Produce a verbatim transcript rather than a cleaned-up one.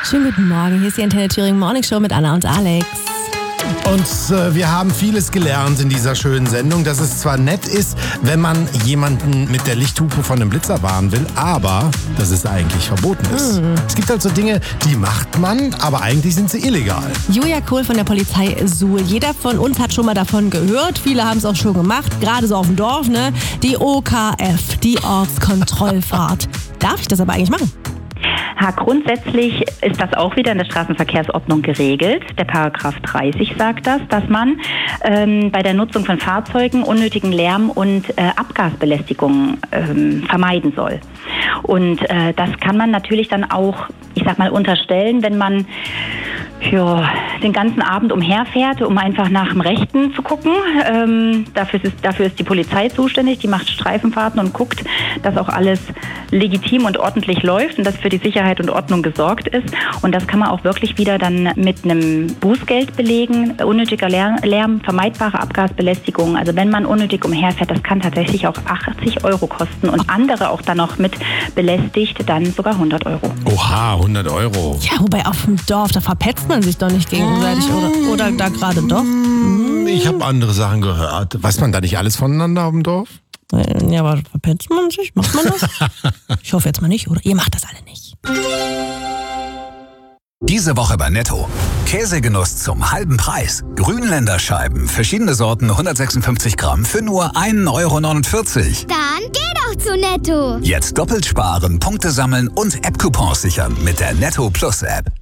Schönen guten Morgen, hier ist die Antenne Thüringen Morning Show mit Anna und Alex. Und äh, wir haben vieles gelernt in dieser schönen Sendung, dass es zwar nett ist, wenn man jemanden mit der Lichthupe von einem Blitzer warnen will, aber dass es eigentlich verboten ist. Mhm. Es gibt also Dinge, die macht man, aber eigentlich sind sie illegal. Julia Kohl von der Polizei Suhl. Jeder von uns hat schon mal davon gehört, viele haben es auch schon gemacht, gerade so auf dem Dorf, ne? Die O K F, die Ortskontrollfahrt. Darf ich das aber eigentlich machen? Ja, grundsätzlich ist das auch wieder in der Straßenverkehrsordnung geregelt. Der Paragraph dreißig sagt das, dass man ähm, bei der Nutzung von Fahrzeugen unnötigen Lärm und äh, Abgasbelästigung ähm, vermeiden soll. Und äh, das kann man natürlich dann auch, ich sag mal, unterstellen, wenn man ja, den ganzen Abend umherfährt, um einfach nach dem Rechten zu gucken. Ähm, dafür, ist, dafür ist die Polizei zuständig, die macht Streifenfahrten und guckt, dass auch alles legitim und ordentlich läuft und dass für die Sicherheit und Ordnung gesorgt ist. Und das kann man auch wirklich wieder dann mit einem Bußgeld belegen. Unnötiger Lärm, Lärm, vermeidbare Abgasbelästigung. Also wenn man unnötig umherfährt, das kann tatsächlich auch achtzig Euro kosten und andere auch dann noch mit belästigt, dann sogar hundert Euro. Oha, hundert Euro. Ja, wobei auf dem Dorf, da verpetzt man sich doch nicht gegenseitig, oder, oder da gerade doch? Ich habe andere Sachen gehört. Weiß man da nicht alles voneinander auf dem Dorf? Ja, aber verpetzt man sich? Macht man das? Ich hoffe jetzt mal nicht, oder? Ihr macht das alle nicht. Diese Woche bei Netto. Käsegenuss zum halben Preis. Grünländerscheiben, verschiedene Sorten, hundertsechsundfünfzig Gramm für nur ein Euro neunundvierzig. Dann geh doch zu Netto. Jetzt doppelt sparen, Punkte sammeln und App-Coupons sichern mit der Netto Plus App.